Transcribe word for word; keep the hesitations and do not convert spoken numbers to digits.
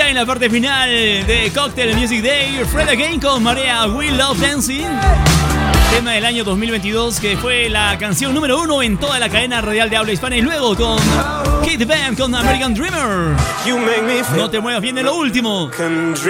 ya en la parte final de Cocktail Music Day, Fred Again con Marea We Love Dancing. Tema del año dos mil veintidós, que fue la canción número uno en toda la cadena radial de habla hispana. Y luego con Kate Band con American Dreamer. No te muevas, viene lo último.